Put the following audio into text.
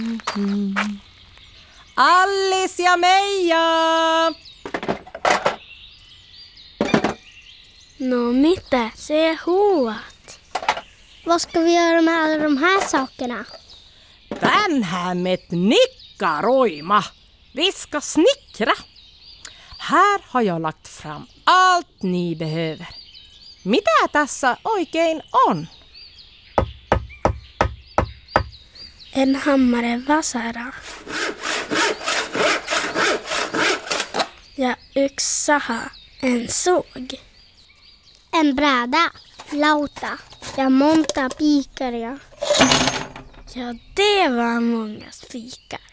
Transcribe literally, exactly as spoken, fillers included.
Alice ja Meija! No mitä, se huuat. Vad ska vi göra med alla de här sakerna? Tänhän met nikkaroima. Vi ska snickra. Här har jag lagt fram allt ni behöver. Mitä tässä oikein on? En hammare vasara. Ja yksi saha, en såg. En bräda, lauta ja monta pikar. Ja. Ja, det var många spikar.